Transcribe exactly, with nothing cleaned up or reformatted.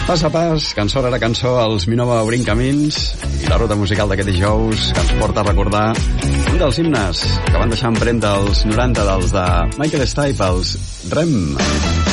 Pas a pas, cançó rere cançó, els Minova obrint camins i la ruta musical d'aquest dijous que ens porta a recordar un dels himnes que van deixar empremta als noranta dels de Michael Stipe, els Rem.